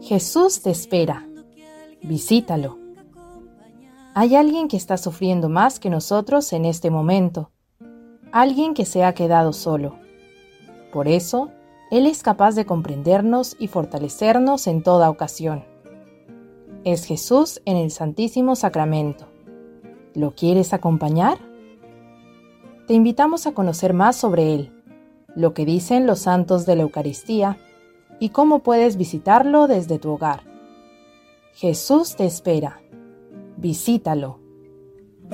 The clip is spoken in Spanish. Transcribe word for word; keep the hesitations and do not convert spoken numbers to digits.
Jesús te espera. Visítalo. Hay alguien que está sufriendo más que nosotros en este momento. Alguien que se ha quedado solo. Por eso, Él es capaz de comprendernos y fortalecernos en toda ocasión. Es Jesús en el Santísimo Sacramento. ¿Lo quieres acompañar? Te invitamos a conocer más sobre Él, lo que dicen los santos de la Eucaristía y cómo puedes visitarlo desde tu hogar. Jesús te espera. Visítalo.